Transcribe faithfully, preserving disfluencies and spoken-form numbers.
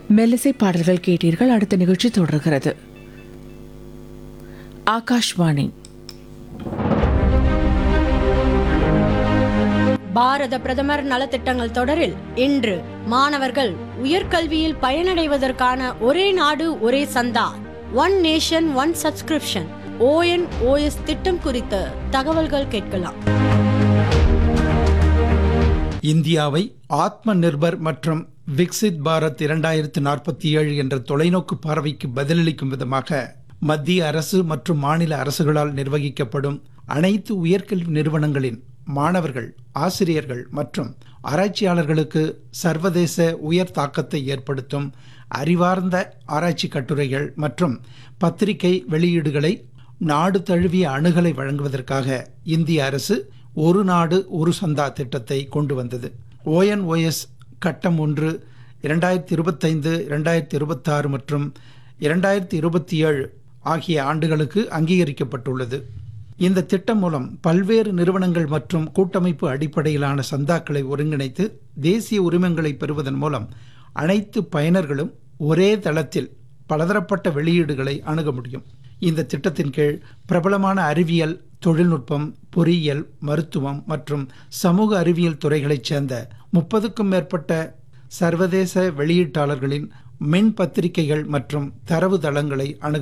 மெல்லிசை பாடல்கள் கேட்டீர்கள். அடுத்த நிகழ்ச்சி தொடர்கிறது. ஆகாஷ்வாணி. பாரத பிரதமர் நலத்திட்டங்கள் தொடரில் இன்று மாணவர்கள் உயர்கல்வியில் பயனடைவதற்கான ஒரே நாடு ஒரே சந்தா, one nation one subscription ONOS திட்டம் குறித்த தகவல்கள் கேட்கலாம். இந்தியாவை ஆத்ம நிர்பர் மற்றும் விக்சித் பாரத் இரண்டாயிரத்து நாற்பத்தி ஏழு என்ற தொலைநோக்கு பார்வைக்கு பதிலளிக்கும் விதமாக மத்திய அரசு மற்றும் மாநில அரசுகளால் நிர்வகிக்கப்படும் அனைத்து உயர்கல்வி நிறுவனங்களின் மாணவர்கள், ஆசிரியர்கள் மற்றும் ஆராய்ச்சியாளர்களுக்கு சர்வதேச உயர் தாக்கத்தை ஏற்படுத்தும் அறிவார்ந்த ஆராய்ச்சி கட்டுரைகள் மற்றும் பத்திரிகை வெளியீடுகளை நாடு தழுவிய அணுகலை வழங்குவதற்காக இந்திய அரசு ஒரு நாடு ஒரு சந்தா திட்டத்தை கொண்டு வந்தது. ஓஎன்ஓஎஸ் கட்டம் ஒன்று இரண்டாயிரத்தி இருபத்தைந்து இரண்டாயிரத்தி இருபத்தாறு மற்றும் இரண்டாயிரத்தி இருபத்தி ஏழு ஆகிய ஆண்டுகளுக்கு அங்கீகரிக்கப்பட்டுள்ளது. இந்த திட்டம் மூலம் பல்வேறு நிறுவனங்கள் மற்றும் கூட்டமைப்பு அடிப்படையிலான சந்தாக்களை ஒருங்கிணைத்து தேசிய உரிமங்களை பெறுவதன் மூலம் அனைத்து பயனர்களும் ஒரே தளத்தில் பலதரப்பட்ட வெளியீடுகளை அணுக முடியும். இந்த திட்டத்தின் கீழ் பிரபலமான அறிவியல், தொழில்நுட்பம், பொறியியல், மருத்துவம் மற்றும் சமூக அறிவியல் துறைகளைச் சேர்ந்த முப்பதுக்கும் மேற்பட்ட சர்வதேச வெளியீட்டாளர்களின் மின் பத்திரிகைகள் மற்றும் தரவு தளங்களை அணுக